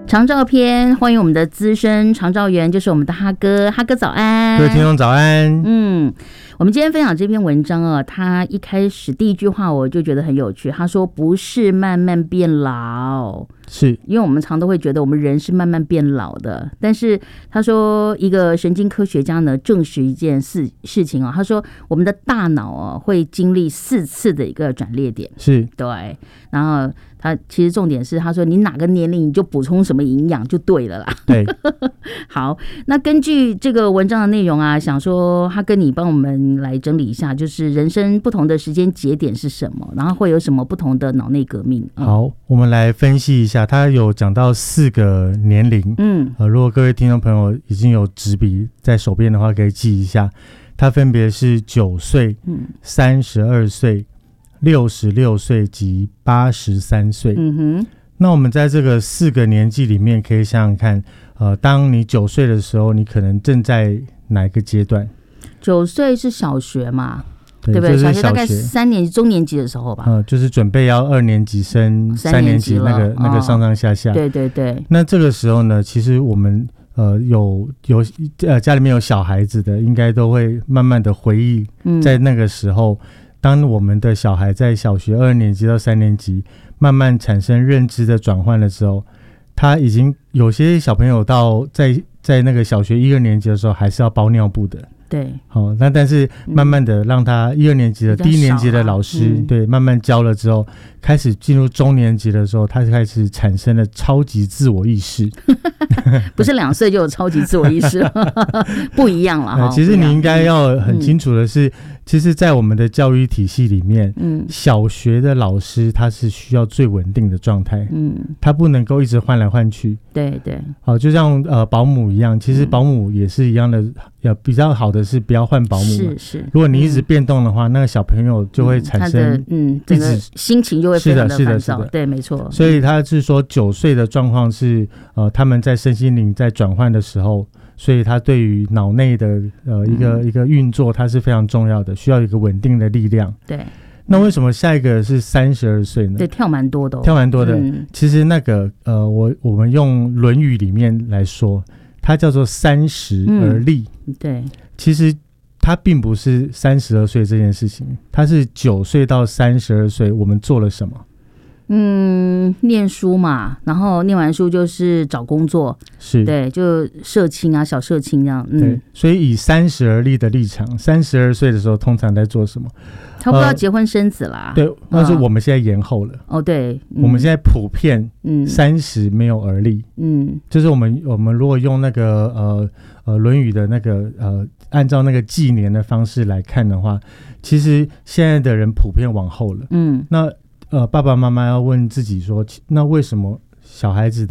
长照篇，欢迎我们的资深长照员，就是我们的哈哥。哈哥早安， 各位听众早安。 我们今天分享这篇文章啊，他一开始第一句话我就觉得很有趣，他说不是慢慢变老，是因为我们常都会觉得我们人是慢慢变老的，但是他说一个神经科学家呢证实一件事情啊，他说我们的大脑啊会经历4次的一个转捩点，是对，然后他其实重点是他说你哪个年龄你就补充什么营养就对了啦。对，好，那根据这个文章的内容啊，想说他跟你帮我们来整理一下，就是人生不同的时间节点是什么，然后会有什么不同的脑内革命。 好，我们来分析一下，他有讲到4个年龄。如果各位听众朋友已经有纸笔在手边的话，可以记一下，它分别是9岁、32岁、66岁及83岁。那我们在这个4个年纪里面，可以想想看，当你9岁的时候，你可能正在哪一个阶段？9岁是小学嘛，对不对？ 就是小学大概3年级、中年级的时候吧。 就是准备要2年级升3年级那个上上下下。对对对。那这个时候呢，其实我们家里面有小孩子的，应该都会慢慢的回忆，在那个时候。当我们的小孩在小学2年级到3年级慢慢产生认知的转换的时候，他已经有些小朋友在那个小学1、2年级的时候还是要包尿布的。对，好，那但是慢慢的让他1、2年级的低年级的老师，对，慢慢教了之后，开始进入中年级的时候，他开始产生了超级自我意识。 不是2岁就有超级自我意识不一样了。 其实你应该要很清楚的是，其实在我们的教育体系里面，小学的老师他是需要最稳定的状态，他不能够一直换来换去。对对，好，就像保姆一样，其实保姆也是一样的，比较好的是不要换保姆。是，如果你一直变动的话，那个小朋友就会产生整个心情就会非常的烦躁。对，没错。 所以他是说9岁的状况是他们在身心灵在转换的时候，所以他对于脑内的一个运作，它是非常重要的，需要一个稳定的力量。对。那为什么下一个是32岁呢？对，跳蛮多的。其实那个我们用《论语》里面来说，它叫做30而立。对，其实它并不是32岁这件事情，它是9岁到32岁我们做了什么？ 念书嘛，然后念完书就是找工作，是对，就社青啊，小社青这样。 对，所以以30而立的立场，32岁的时候通常在做什么？ 差不多要结婚生子啦。 对，但是我们现在延后了。对，我们现在普遍30没有而立。就是我们如果用那个《论语》的那个按照那个纪年的方式来看的话，其实现在的人普遍往后了。那爸爸妈妈要问自己说，那为什么小孩子